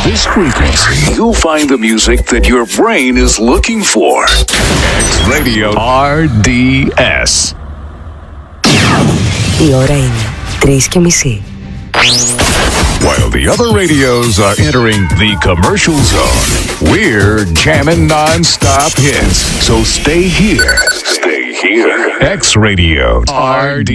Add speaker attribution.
Speaker 1: this frequency, you'll find the music that your brain is looking for. X Radio RDS.
Speaker 2: Η ώρα είναι 3:30.
Speaker 1: While the other radios are entering the commercial zone, we're jamming non-stop hits. So stay here. Stay here. X Radio RD.